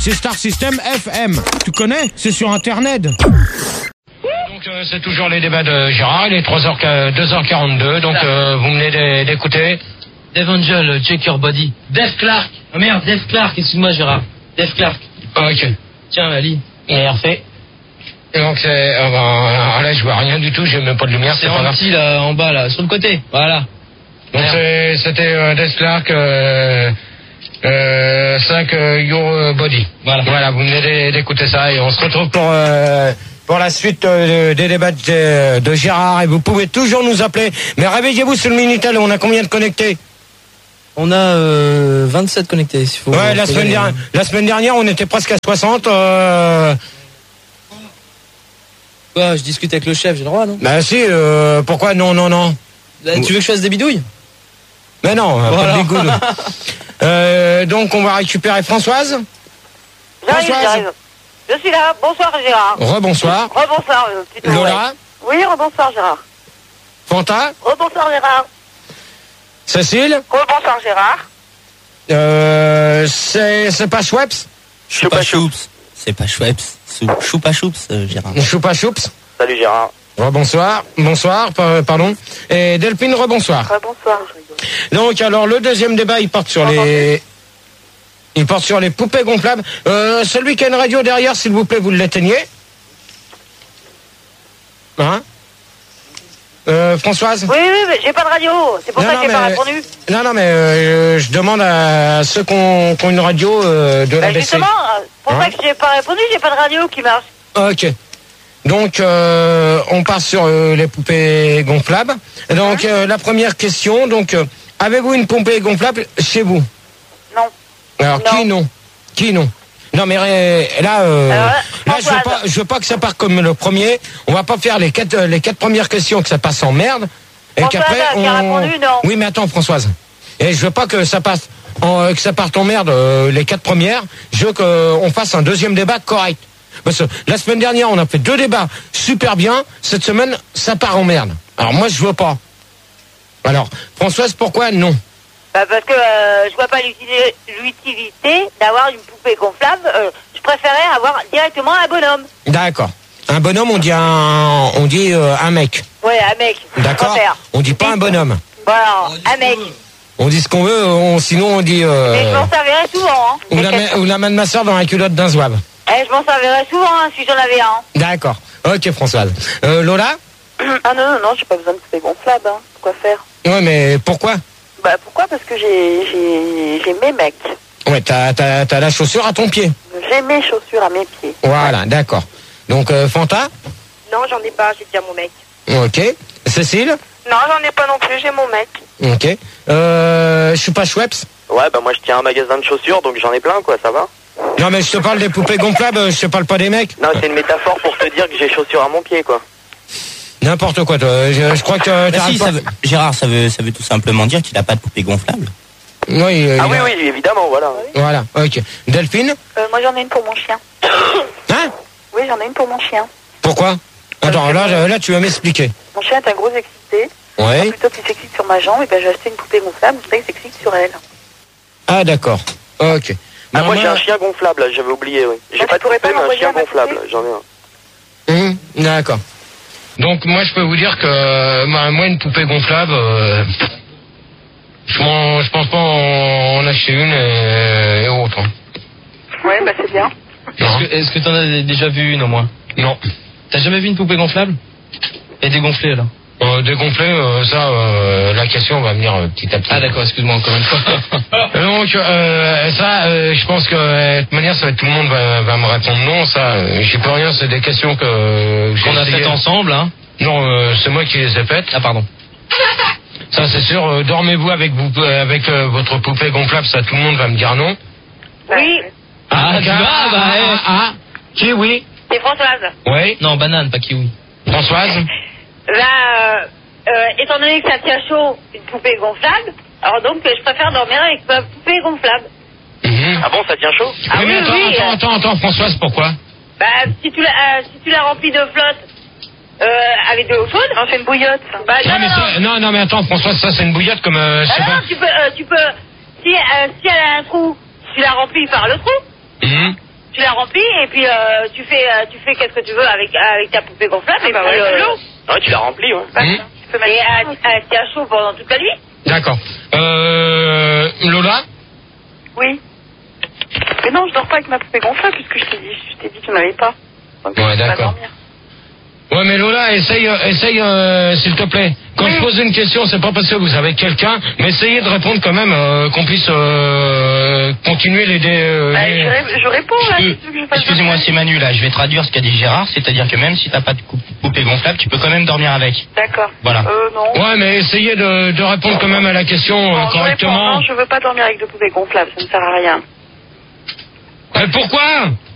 C'est Star System FM. Tu connais? C'est sur Internet. Donc c'est toujours les débats de Gérard. Il est 2h42. Donc vous venez d'écouter Dave Angel, Check Your Body. Dave Clark. Oh merde, Dave Clark, excuse-moi Gérard. Dave Clark. Ok. Tiens, Ali. Il est refait. Donc c'est... là je vois rien du tout, j'ai même pas de lumière. C'est un petit là, en bas là, sur le côté. Voilà. Donc c'était Dave Clark, 5 Your Body. Voilà, vous venez d'écouter ça et on se retrouve pour la suite des débats de Gérard. Et vous pouvez toujours nous appeler. Mais réveillez-vous sur le Minitel, on a combien de connectés? On a 27 connectés. Faut ouais, la semaine dernière, on était presque à 60. Quoi, je discute avec le chef, j'ai le droit, non? Bah si, pourquoi non? Tu veux que je fasse des bidouilles? Mais non, voilà. Pas des goules. Donc on va récupérer Françoise. J'arrive. Je suis là. Bonsoir Gérard. Rebonsoir. Rebonsoir. Lola. Oui, rebonsoir Gérard. Fanta. Rebonsoir Gérard. Cécile. Rebonsoir Gérard. C'est pas Schweppes. Choupa Choups. C'est pas Schweppes. Choupa Choups, Gérard. Choupa Choups. Salut Gérard. Rebonsoir. Bonsoir, pardon. Et Delphine, rebonsoir. Rebonsoir. Donc alors le deuxième débat, il porte sur les poupées gonflables. Celui qui a une radio derrière, s'il vous plaît, vous l'éteignez. Hein? Françoise? Oui, mais j'ai pas de radio. C'est pour ça que j'ai pas répondu. Non, mais je demande à ceux qui ont une radio de la BC. Justement, pour ça que j'ai pas répondu, j'ai pas de radio qui marche. Ok. Donc, on part sur les poupées gonflables. Donc, la première question, donc, avez-vous une poupée gonflable chez vous? Non. Alors, non. Qui non? Non, mais là, je veux pas que ça parte comme le premier. On va pas faire les quatre premières questions que ça passe en merde. Et qu'après, qui a répondu, non. Oui, mais attends, Françoise. Et je veux pas que ça passe que ça parte en merde les 4 premières. Je veux qu'on fasse un deuxième débat correct. Parce que la semaine dernière, on a fait 2 débats super bien. Cette semaine, ça part en merde. Alors moi, je veux pas. Alors, Françoise, pourquoi non? Parce que je vois pas l'utilité d'avoir une poupée gonflable. Je préférais avoir directement un bonhomme. D'accord. Un bonhomme, on dit un mec. Ouais, un mec. D'accord. On dit pas un bonhomme. Voilà, un mec. On dit ce qu'on veut, sinon on dit... Mais je m'en servirais souvent. Ou la main de ma soeur dans la culotte d'un zouave. Je m'en servirais souvent si j'en avais un. D'accord. Ok, Françoise. Lola? Ah non, j'ai pas besoin de poupée gonflable. Pourquoi faire? Ouais, mais pourquoi? Bah pourquoi? Parce que j'ai mes mecs. Ouais, t'as la chaussure à ton pied. J'ai mes chaussures à mes pieds. Voilà, d'accord. Donc, Fanta? Non, j'en ai pas, j'ai déjà mon mec. Ok. Cécile? Non, j'en ai pas non plus, j'ai mon mec. Ok. Je suis pas Schweppes? Ouais, bah moi je tiens un magasin de chaussures, donc j'en ai plein, quoi, ça va? Non, mais je te parle des poupées gonflables, je te parle pas des mecs. Non, c'est une métaphore pour te dire que j'ai chaussures à mon pied, quoi. N'importe quoi, toi. Je crois que... Gérard, ça veut tout simplement dire qu'il a pas de poupée gonflable. Oui, oui, évidemment, voilà. Voilà, ok. Delphine? Moi j'en ai une pour mon chien. Hein? Oui, j'en ai une pour mon chien. Pourquoi? Attends, là tu vas m'expliquer. Mon chien est un gros excité. Ouais. Plutôt qu'il s'excite sur ma jambe, et ben j'ai acheté une poupée gonflable, c'est ça qu'il s'excite sur elle. Ah d'accord, ok. Ah, moi j'ai un chien gonflable, j'avais oublié, oui. J'ai pas de poupée, mais un chien gonflable, j'en ai un. D'accord. Donc moi je peux vous dire que moi une poupée gonflable, je pense pas en acheter une et autre. Ouais, bah c'est bien. Est-ce que t'en as déjà vu une au moins? Non. T'as jamais vu une poupée gonflable? Et dégonflée alors? Dégonflée, la question va venir petit à petit. Ah d'accord, excuse-moi encore une fois. Donc je pense que de toute manière tout le monde va me répondre non, ça j'y peux rien, c'est des questions que qu'on a faites ensemble, hein. Non, c'est moi qui les ai faites. Ah pardon. Ça c'est sûr, dormez-vous avec votre poupée gonflable, ça tout le monde va me dire non. Oui. Kiwi. C'est Françoise. Oui. Non, banane, pas kiwi. Françoise. Là, étant donné que ça tient chaud, une poupée gonflable, alors donc je préfère dormir avec ma poupée gonflable. Ah bon, ça tient chaud? Ah oui, mais attends, Françoise, pourquoi? Bah, si tu la remplis de flotte, avec de l'eau chaude, on fait une bouillotte. Bah, non, mais attends, Françoise, ça c'est une bouillotte comme... tu peux, si elle a un trou, tu la remplis par le trou. remplis et puis tu fais qu'est-ce que tu veux avec ta poupée gonflable et puis Ouais, tu l'as rempli, ouais. tu peux mettre elle tient chaud pendant toute la nuit. D'accord. Lola? Oui. Mais non, je dors pas avec ma poupée gonflable puisque je t'ai dit que tu n'avais pas. Donc, ouais, d'accord. Ouais, mais Lola, essaye, s'il te plaît. Quand je pose une question, c'est pas parce que vous avez quelqu'un, mais essayez de répondre quand même, qu'on puisse continuer je réponds là. Excusez-moi, c'est Manu là. Je vais traduire ce qu'a dit Gérard, c'est-à-dire que même si t'as pas de poupée gonflable, tu peux quand même dormir avec. D'accord. Voilà. Non. Ouais, mais essayez de répondre quand même à la question correctement. Non, je veux pas dormir avec de poupée gonflable, ça ne sert à rien. Mais pourquoi?